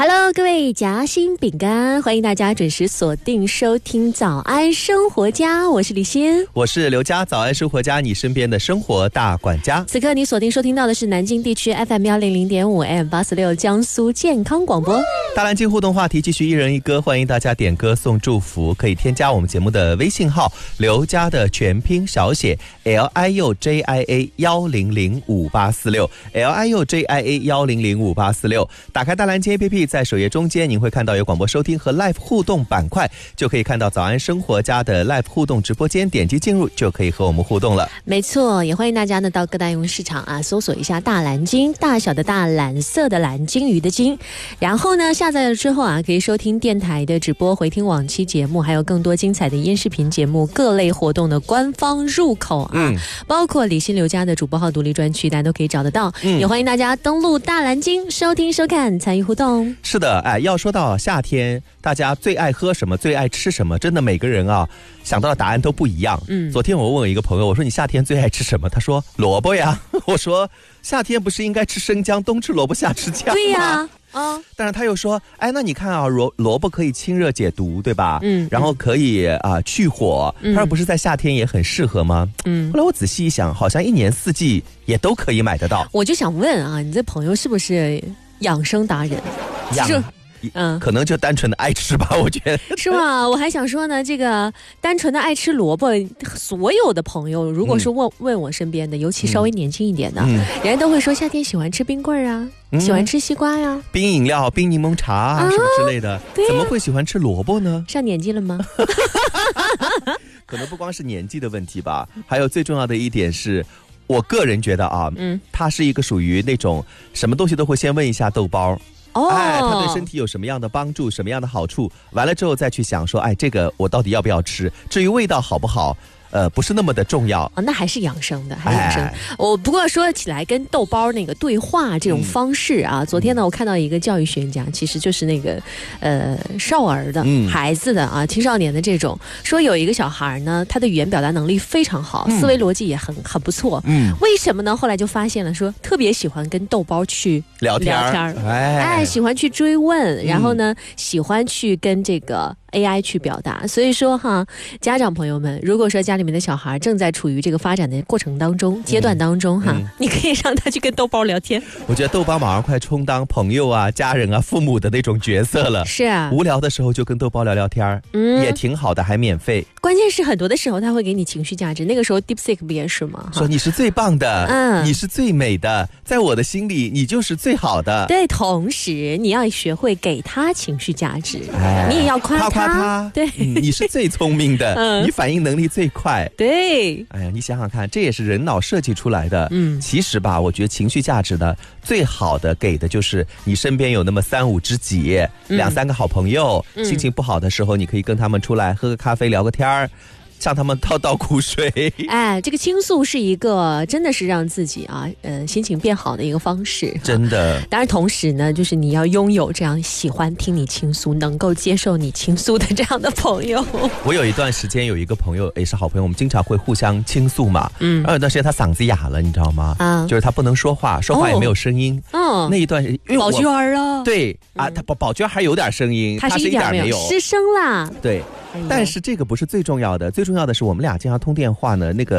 Hello， 各位夹心饼干，欢迎大家准时锁定收听早安生活家，我是李欣， 我是刘佳，早安生活家，你身边的生活大管家。 此刻你锁定收听到的是南京地区 FM100.5 AM86 江苏健康广播。 大蓝鲸互动话题继续一人一歌，欢迎大家点歌送祝福，可以添加我们节目的微信号刘佳的全拼小写 LIUJIA100584 LIUJIA100584，打开大蓝鲸 APP， 在首页中间您会看到有广播收听和 Live 互动板块，就可以看到早安生活家的 Live 互动直播间，点击进入就可以和我们互动了。 没错，也欢迎大家呢到各大应用市场啊搜索一下大蓝鲸，大小的大，蓝色的蓝，鲸鱼的鲸，然后呢下载了之后啊可以收听电台的直播，回听往期节目，还有更多精彩的音视频节目，各类活动的官方入口啊，包括李欣刘家的主播号独立专区，大家都可以找得到。也欢迎大家登录大蓝鲸收听收看参与互动。 是的，要说到夏天大家最爱喝什么最爱吃什么，真的每个人啊想到的答案都不一样。昨天我问我一个朋友，我说你夏天最爱吃什么，他说萝卜呀。我说夏天不是应该吃生姜，冬吃萝卜夏吃姜吗？ 对呀。 但是他又说，那你看啊，萝卜可以清热解毒，对吧？然后可以去火，他说不是在夏天也很适合吗？后来我仔细一想，好像一年四季也都可以买得到。 我就想问啊，你这朋友是不是养生达人？ 可能就单纯的爱吃吧，我觉得是吗？我还想说呢，这个单纯的爱吃萝卜，所有的朋友如果是问我身边的，尤其稍微年轻一点的，人家都会说夏天喜欢吃冰棍啊，喜欢吃西瓜呀， 冰饮料、冰柠檬茶啊什么之类的，怎么会喜欢吃萝卜呢？ 上年纪了吗？ 可能不光是年纪的问题吧，还有最重要的一点是，我个人觉得啊，他是一个属于那种什么东西都会先问一下豆包。它对身体有什么样的帮助，什么样的好处，完了之后再去想说，这个我到底要不要吃，至于味道好不好不是那么的重要。 那还是养生的，还是养生。我不过说起来跟豆包那个对话这种方式啊，昨天呢我看到一个教育学家，其实就是那个少儿的孩子的啊，青少年的这种，说有一个小孩呢，他的语言表达能力非常好，思维逻辑也很不错。为什么呢？后来就发现了，说特别喜欢跟豆包去聊天，喜欢去追问，然后呢喜欢去跟这个AI 去表达。所以说哈，家长朋友们，如果说家里面的小孩正在处于这个发展的过程当中、阶段当中哈，你可以让他去跟豆包聊天。 我觉得豆包马上快充当朋友啊、家人啊、父母的那种角色了。 是啊， 无聊的时候就跟豆包聊聊天，也挺好的，还免费。 关键是很多的时候他会给你情绪价值，那个时候 DeepSeek 不也是吗？ 说你是最棒的，你是最美的，在我的心里你就是最好的。 对，同时你要学会给他情绪价值，你也要夸他。对， 你是最聪明的，你反应能力最快。 对， 你想想看，这也是人脑设计出来的。其实吧，我觉得情绪价值呢，最好的给的就是你身边有那么3、5知己，2、3个好朋友，心情不好的时候，你可以跟他们出来喝个咖啡，聊个天儿。向他们倒苦水。 这个倾诉是一个真的是让自己心情变好的一个方式， 真的。 当然同时呢，就是你要拥有这样喜欢听你倾诉，能够接受你倾诉的这样的朋友。 我有一段时间有一个朋友也是好朋友，我们经常会互相倾诉嘛。然后有段时间他嗓子哑了，你知道吗？就是他不能说话，说话也没有声音。那一段因为宝娟啊， 对他宝娟还有点声音，他是一点没有， 失声啦。 对。但是这个不是最重要的，最重要的是我们俩经常通电话呢，那个